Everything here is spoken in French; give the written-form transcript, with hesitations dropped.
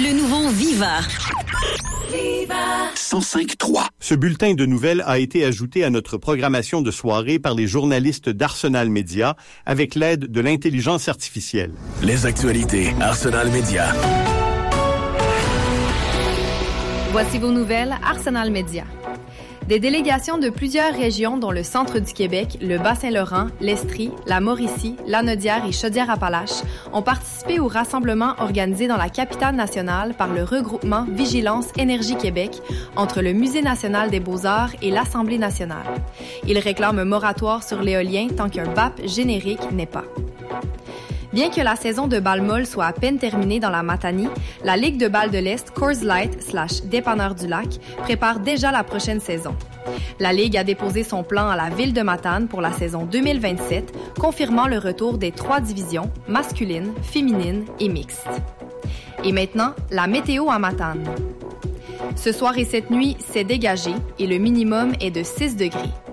Le nouveau Viva. 105.3. Ce bulletin de nouvelles a été ajouté à notre programmation de soirée par les journalistes d'Arsenal Média avec l'aide de l'intelligence artificielle. Les actualités Arsenal Média. Voici vos nouvelles Arsenal Média. Des délégations de plusieurs régions dont le centre du Québec, le Bas-Saint-Laurent, l'Estrie, la Mauricie, Lanaudière et Chaudière-Appalaches ont participé au rassemblement organisé dans la capitale nationale par le regroupement Vigilance Énergie Québec entre le Musée national des beaux-arts et l'Assemblée nationale. Ils réclament un moratoire sur l'éolien tant qu'un BAP générique n'est pas. Bien que la saison de balle molle soit à peine terminée dans la Matanie, la Ligue de balle de l'Est Coors Light / Dépanneur du Lac prépare déjà la prochaine saison. La Ligue a déposé son plan à la ville de Matane pour la saison 2027, confirmant le retour des 3 divisions, masculine, féminine et mixte. Et maintenant, la météo à Matane. Ce soir et cette nuit, c'est dégagé et le minimum est de 6 degrés.